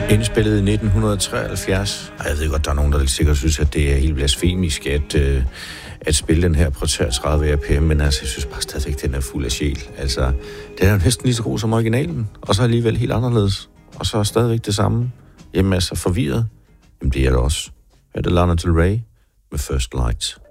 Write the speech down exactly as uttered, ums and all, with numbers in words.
Indspillet i nitten treoghalvfjerds. Jeg ved godt, der er nogen, der sikkert synes, at det er helt blasfemisk at, øh, at spille den her på tredive R P M, men altså, jeg synes bare stadigvæk, den er fuld af sjæl. Altså, den er jo næsten lige så god som originalen, og så alligevel helt anderledes. Og så er stadigvæk det samme. Jamen altså, forvirret. Jamen, det er det også. Er det Lana Del Rey med First Light.